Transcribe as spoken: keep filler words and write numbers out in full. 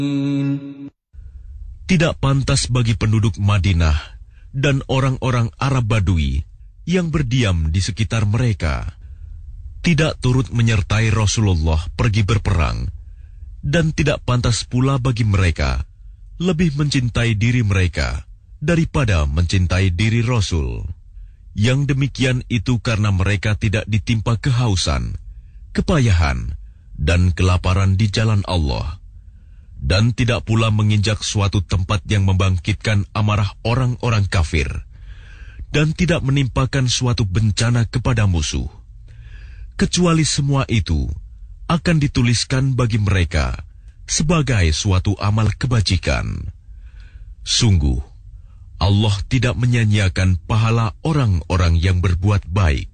Tidak pantas bagi penduduk Madinah dan orang-orang Arab Badui yang berdiam di sekitar mereka, tidak turut menyertai Rasulullah pergi berperang, dan tidak pantas pula bagi mereka lebih mencintai diri mereka daripada mencintai diri Rasul. Yang demikian itu karena mereka tidak ditimpa kehausan, kepayahan, dan kelaparan di jalan Allah, dan tidak pula menginjak suatu tempat yang membangkitkan amarah orang-orang kafir, dan tidak menimpakan suatu bencana kepada musuh. Kecuali semua itu akan dituliskan bagi mereka sebagai suatu amal kebajikan. Sungguh, Allah tidak menyia-nyiakan pahala orang-orang yang berbuat baik.